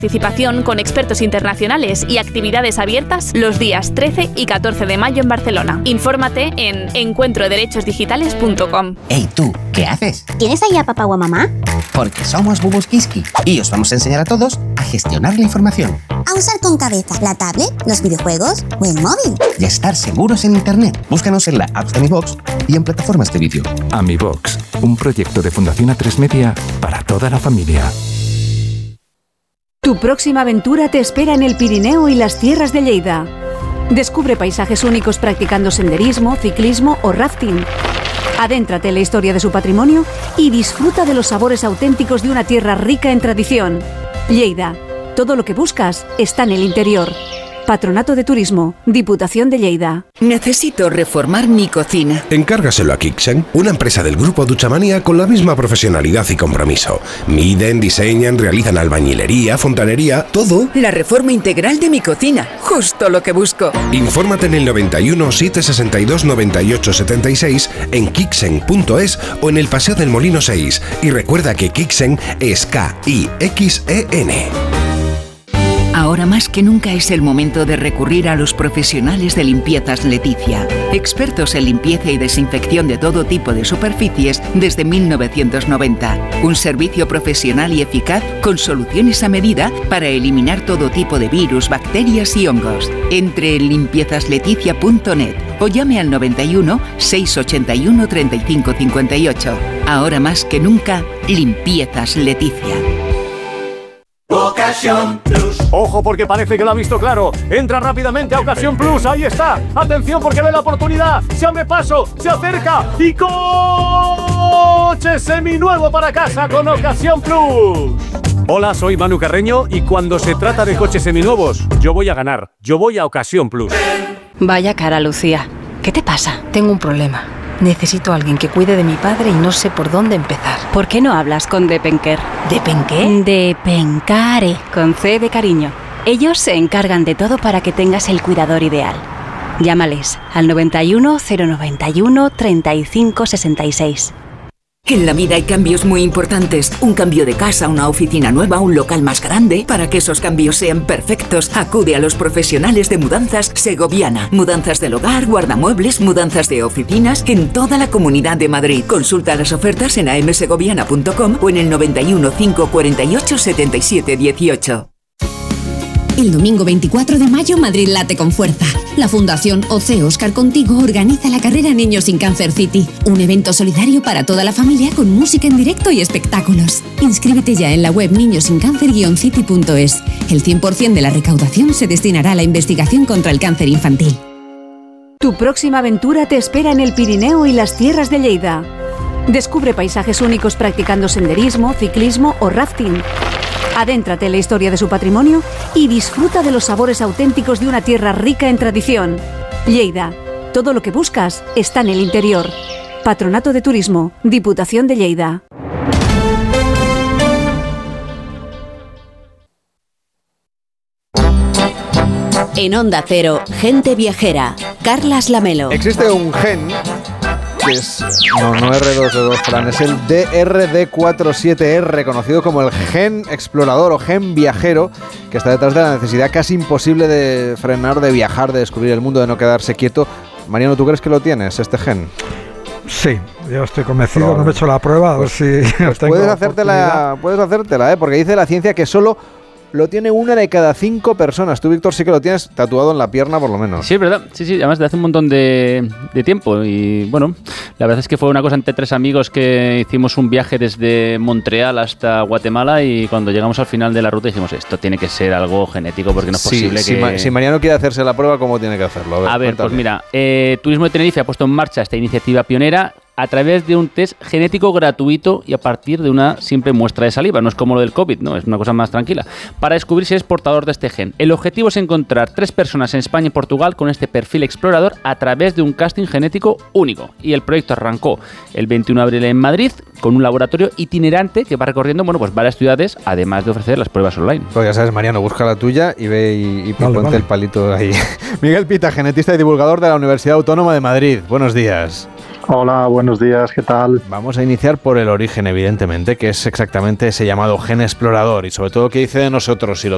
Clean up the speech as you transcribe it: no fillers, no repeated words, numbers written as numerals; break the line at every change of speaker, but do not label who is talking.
Participación con expertos internacionales y actividades abiertas los días 13 y 14 de mayo en Barcelona. Infórmate en encuentroderechosdigitales.com.
Hey, tú, ¿qué haces?
¿Tienes ahí a papá o a mamá?
Porque somos Bubus Kiski y os vamos a enseñar a todos a gestionar la información.
A usar con cabeza la tablet, los videojuegos o el móvil.
Y a estar seguros en Internet. Búscanos en la app de AmiBox y en plataformas de vídeo.
AmiBox, un proyecto de Fundación A3 Media para toda la familia.
Tu próxima aventura te espera en el Pirineo y las tierras de Lleida. Descubre paisajes únicos practicando senderismo, ciclismo o rafting. Adéntrate en la historia de su patrimonio y disfruta de los sabores auténticos de una tierra rica en tradición. Lleida, todo lo que buscas está en el interior. Patronato de Turismo, Diputación de Lleida.
Necesito reformar mi cocina.
Encárgaselo a Kixen, una empresa del grupo Duchamanía con la misma profesionalidad y compromiso. Miden, diseñan, realizan albañilería, fontanería, todo.
La reforma integral de mi cocina, justo lo que busco.
Infórmate en el 91 762 98 76 en kixen.es o en el Paseo del Molino 6. Y recuerda que Kixen es K-I-X-E-N.
Ahora más que nunca es el momento de recurrir a los profesionales de Limpiezas Leticia, expertos en limpieza y desinfección de todo tipo de superficies desde 1990. Un servicio profesional y eficaz con soluciones a medida para eliminar todo tipo de virus, bacterias y hongos. Entre en limpiezasLeticia.net o llame al 91 681 35 58. Ahora más que nunca, Limpiezas Leticia.
Ocasión Plus. Ojo, porque parece que lo ha visto claro. Entra rápidamente a Ocasión Plus. Ahí está. Atención, porque ve la oportunidad. Se abre paso, se acerca y coche seminuevo para casa con Ocasión Plus. Hola, soy Manu Carreño y cuando se trata de coches seminuevos, yo voy a ganar. Yo voy a Ocasión Plus.
Vaya cara, Lucía. ¿Qué te pasa? Tengo un problema. Necesito a alguien que cuide de mi padre y no sé por dónde empezar.
¿Por qué no hablas con Depenker?
¿Depenqué?
Depencare, con C de cariño. Ellos se encargan de todo para que tengas el cuidador ideal. Llámales al 91 091 35 66.
En la vida hay cambios muy importantes. Un cambio de casa, una oficina nueva, un local más grande. Para que esos cambios sean perfectos, acude a los profesionales de Mudanzas Segoviana. Mudanzas del hogar, guardamuebles, mudanzas de oficinas en toda la Comunidad de Madrid. Consulta las ofertas en amsegoviana.com o en el 91 548 77 18.
El domingo 24 de mayo, Madrid late con fuerza. La Fundación OC Óscar Contigo organiza la carrera Niños sin Cáncer City, un evento solidario para toda la familia con música en directo y espectáculos. Inscríbete ya en la web niñosincáncer-city.es. El 100% de la recaudación se destinará a la investigación contra el cáncer infantil.
Tu próxima aventura te espera en el Pirineo y las tierras de Lleida. Descubre paisajes únicos practicando senderismo, ciclismo o rafting. Adéntrate en la historia de su patrimonio y disfruta de los sabores auténticos de una tierra rica en tradición. Lleida, todo lo que buscas está en el interior. Patronato de Turismo, Diputación de Lleida.
En Onda Cero, Gente Viajera, Carlas Lamelo.
Existe un gen que es, no R2D2, Fran, es el DRD47R, conocido como el gen explorador o gen viajero, que está detrás de la necesidad casi imposible de frenar, de viajar, de descubrir el mundo, de no quedarse quieto. Mariano, ¿tú crees que lo tienes, este gen?
Sí, yo estoy convencido, no me he hecho la prueba, a ver si
puedes hacértela, porque dice la ciencia que solo lo tiene 1 de cada 5 personas. Tú, Víctor, sí que lo tienes tatuado en la pierna, por lo menos.
Sí, es verdad. Sí, además de hace un montón de tiempo. Y bueno, la verdad es que fue una cosa entre 3 amigos que hicimos un viaje desde Montreal hasta Guatemala y cuando llegamos al final de la ruta dijimos, esto tiene que ser algo genético porque no es posible que...
Si Mariano quiere hacerse la prueba, ¿cómo tiene que hacerlo?
A ver, pues mira, Turismo de Tenerife ha puesto en marcha esta iniciativa pionera a través de un test genético gratuito y a partir de una simple muestra de saliva. No es como lo del COVID, no, es una cosa más tranquila. Para descubrir si es portador de este gen. El objetivo es encontrar 3 personas en España y Portugal con este perfil explorador a través de un casting genético único. Y el proyecto arrancó el 21 de abril en Madrid con un laboratorio itinerante que va recorriendo pues varias ciudades, además de ofrecer las pruebas online.
Pues ya sabes, Mariano, busca la tuya y ve y ponte el palito ahí. Miguel Pita, genetista y divulgador de la Universidad Autónoma de Madrid. Buenos días.
Hola, buenos días, ¿qué tal?
Vamos a iniciar por el origen, evidentemente, que es exactamente ese llamado gen explorador y sobre todo qué dice de nosotros, si lo